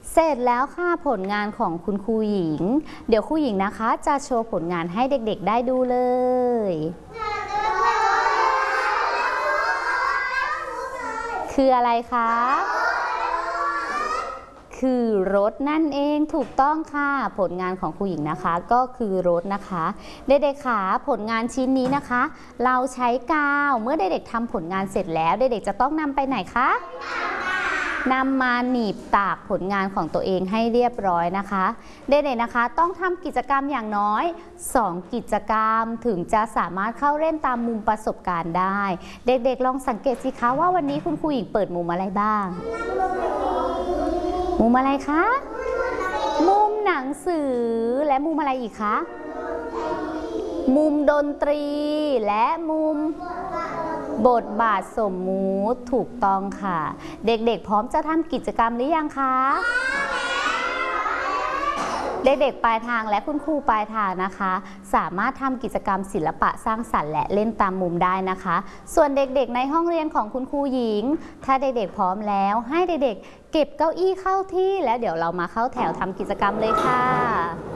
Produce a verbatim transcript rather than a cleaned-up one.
เสร็จแล้วค่ะผลงานของคุณครูหญิงเดี๋ยวครูหญิงนะคะจะโชว์ผลงานให้เด็กๆได้ดูเลยคืออะไรคะคือรถนั่นเองถูกต้องค่ะผลงานของครูหญิงนะคะก็คือรถนะคะเด็กๆค่ะผลงานชิ้นนี้นะคะเราใช้กาวเมื่อเด็กๆทำผลงานเสร็จแล้วเด็กๆจะต้องนำไปไหนคะนำมาหนีบตากผลงานของตัวเองให้เรียบร้อยนะคะเด็กๆนะคะต้องทำกิจกรรมอย่างน้อยสองกิจกรรมถึงจะสามารถเข้าเล่นตามมุมประสบการณ์ได้เด็กๆลองสังเกตสิคะว่าวันนี้คุณครูหญิงเปิดมุมอะไรบ้างมุมอะไรคะมุมหนังสือและมุมอะไรอีกคะมุมดนตรีและมุมบทบาทสมมุติถูกต้องค่ะเด็กๆพร้อมจะทำกิจกรรมหรือยังคะเด็กๆปลายทางและคุณครูปลายทางนะคะสามารถทำกิจกรรมศิลปะสร้างสรรค์และเล่นตามมุมได้นะคะส่วนเด็กๆในห้องเรียนของคุณครูหญิงถ้าเด็กๆพร้อมแล้วให้เด็กๆเก็บเก้าอี้เข้าที่แล้วเดี๋ยวเรามาเข้าแถวทำกิจกรรมเลยค่ะ